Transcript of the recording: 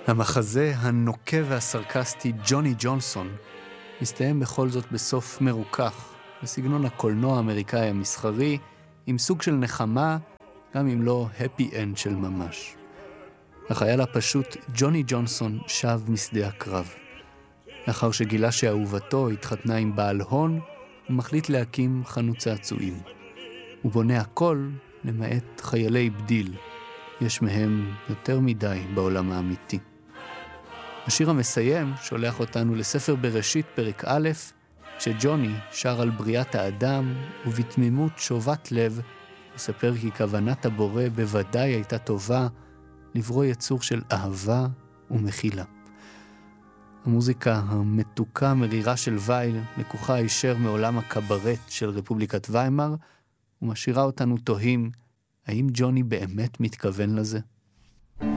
המחזה הנוקב והסרקסטי ג'וני ג'ונסון מסתיים בכל זאת בסוף מרוכך, בסגנון הקולנוע האמריקאי המסחרי, עם סוג של נחמה, גם אם לא happy end של ממש. החייל הפשוט ג'וני ג'ונסון שב משדה הקרב. לאחר שגילה שאהובתו התחתנה עם בעל הון, הוא מחליט להקים חנות צעצועים. הוא בונה הכל למעט חיילי בדיל. יש מהם יותר מדי בעולם האמיתי. השיר המסיים שולח אותנו לספר בראשית פרק א', שג'וני שר על בריאת האדם, ובתמימות שובת לב, מספר כי כוונת הבורא בוודאי הייתה טובה, לברוא יצור של אהבה ומחילה. המוזיקה המתוקה מרירה של וייל לקוחה הישר מעולם הקברט של רפובליקת ויימר, ומשאירה אותנו תוהים, האם ג'וני באמת מתכוון לזה?